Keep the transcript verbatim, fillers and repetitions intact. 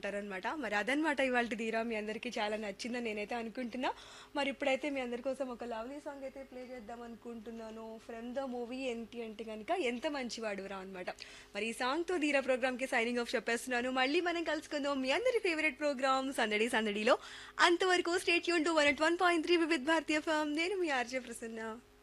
అంటారనమాట. మరి అదనమాట ఇవాల్టి ధీరా. మీ అందరికీ చాలా నచ్చిందని నేనైతే అనుకుంటున్నా. మరి ఇప్పుడైతే మీ అందరి కోసం ఒక లవ్లీ సాంగ్ అయితే ప్లే చేద్దాం అనుకుంటున్నాను. ఫ్రమ్ ద మూవీ ఏంటి అంటే కనుక ఎంత మంచివాడురా అనమాట. మరి ఈ సాంగ్తో ధీరా ప్రోగ్రామ్కి సైనింగ్ ఆఫ్ చెప్పేస్తున్నాను. మళ్ళీ మనం కలుసుకుందాం మీ అందరి ఫేవరెట్ ప్రోగ్రామ్ సందడి సందడిలో. అంతవరకు state Yoon to one at one point three Vividh Bharatiya form. నేను మీ ఆర్జే ప్రసన్న.